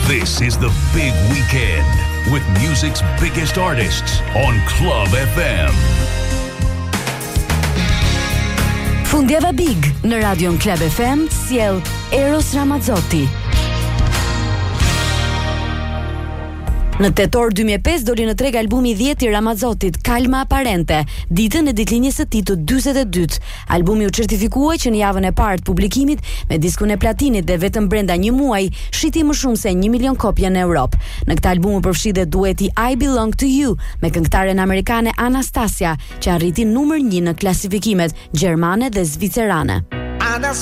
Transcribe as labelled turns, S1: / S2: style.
S1: This is the big weekend with music's biggest artists on Club FM.
S2: Fundjava Big në Radion Club FM sjell Eros Ramazzotti. Në tetor 2005 doli në treg albumi 10 i Ramazzotit, Calma Apparente, ditën e ditëlinjës së tij të 42. Albumi u certifikua që në javën e parë të publikimit me diskun e platinit dhe vetëm brenda një muaji shiti më shumë se 1 milion kopje në Europë. Në këtë album u përfshi dhe dueti I Belong to You me këngëtaren amerikane Anastasia, që arriti numër 1 në klasifikimet gjermane dhe zvicerane.